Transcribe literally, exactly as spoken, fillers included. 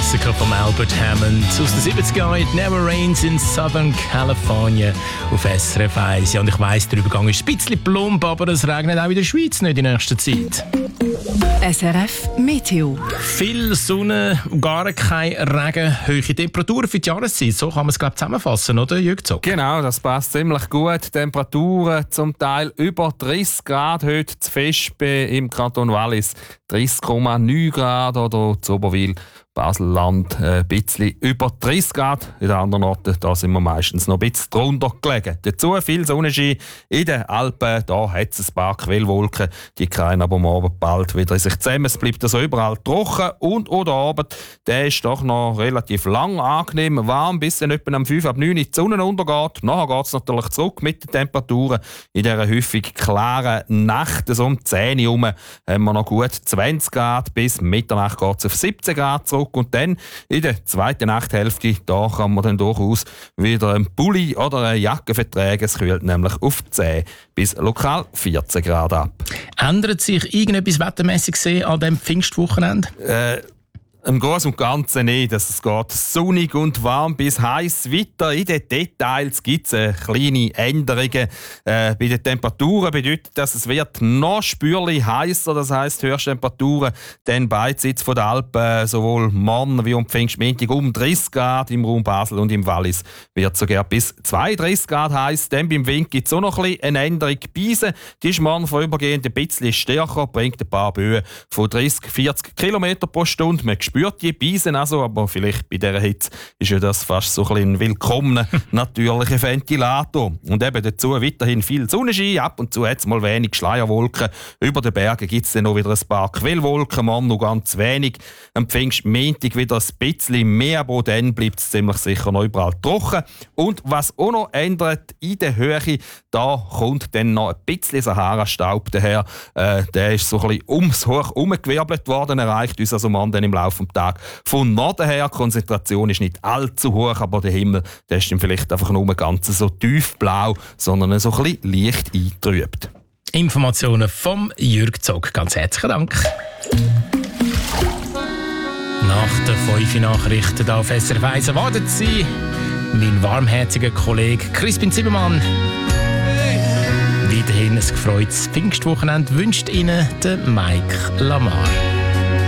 Klassiker von Albert Hammond aus den siebziger Jahren. It Never Rains in Southern California auf S R F eins. Ja, und ich weiss, der Übergang ist ein bisschen plump, aber es regnet auch in der Schweiz nicht in nächster Zeit. S R F Meteo. Viel Sonne, gar kein Regen, hohe Temperaturen für die Jahreszeit. So kann man es, glaube ich, zusammenfassen, oder, Jürg Zog? Genau, das passt ziemlich gut. Temperaturen zum Teil über dreißig Grad heute zu Vespe im Kanton Wallis. dreißig Komma neun Grad oder zu Oberwil, Basel-Land ein bisschen über dreißig Grad. In den anderen Orten da sind wir meistens noch ein bisschen drunter gelegen. Dazu viel Sonnenschein in den Alpen. Da hat es ein paar Quellwolken. Die kreien aber morgen bald wieder in sich zusammen. Es bleibt also überall trocken. Und oder Abend, der ist doch noch relativ lang angenehm warm, bis dann etwa am fünf ab neun die Sonne untergeht. Nachher geht es natürlich zurück mit den Temperaturen. In dieser häufig klaren Nacht, so um zehn Uhr herum, haben wir noch gut zwanzig Grad. Bis Mitternacht geht es auf siebzehn Grad zurück. Und dann in der zweiten Nachthälfte, da kann man dann durchaus wieder einen Pulli oder eine Jacke vertragen. Es kühlt nämlich auf zehn bis lokal vierzehn Grad ab. Ändert sich irgendetwas wettermässig an diesem Pfingstwochenende? Äh, Im Großen und Ganzen nicht. Es geht sonnig und warm bis heiß weiter. In den Details gibt es äh, kleine Änderungen. Äh, bei den Temperaturen bedeutet das, es wird noch spürlich heißer. Das heisst, Höchsttemperaturen dann beidseits von der Alpen, sowohl morgen wie am Pfingstmontag um dreißig Grad im Raum Basel und im Wallis wird sogar bis zweiunddreißig Grad heiß. Dann beim Wind gibt es auch noch ein bisschen eine Änderung. Biesen, die ist morgen vorübergehend ein bisschen stärker, bringt ein paar Böen von dreißig bis vierzig Kilometer pro Stunde. Man spürt die Biesen also, aber vielleicht bei dieser Hitze ist ja das fast so ein willkommener natürlicher Ventilator. Und eben dazu weiterhin viel Sonnenschein, ab und zu hat es mal wenig Schleierwolken. Über den Bergen gibt es dann noch wieder ein paar Quellwolken, morgen noch ganz wenig. Am Pfingstmontag wieder ein bisschen mehr, aber dann bleibt es ziemlich sicher noch überall trocken. Und was auch noch ändert in der Höhe, da kommt dann noch ein bisschen Sahara-Staub daher. Äh, der ist so ein bisschen ums Hoch herumgewirbelt worden, erreicht uns also morgen dann im Laufe des Tages von Norden her. Die Konzentration ist nicht allzu hoch, aber der Himmel der ist dann vielleicht einfach nur ganz so tiefblau, sondern so ein bisschen leicht eingetrübt. Informationen vom Jürg Zog. Ganz herzlichen Dank. Nach den fünf Nachrichten hier auf S R F eins erwartet Sie mein warmherziger Kollege Crispin Zimmermann. Weiterhin ein gefreutes Pfingstwochenende wünscht Ihnen der Mike Lamar.